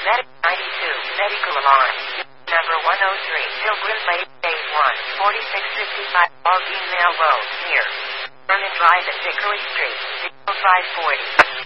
Medic 92, medical alarm. Number 103, Pilgrim Lake, Phase 1, 4655, all female road, near Vernon Drive at Hickory Street, 0540.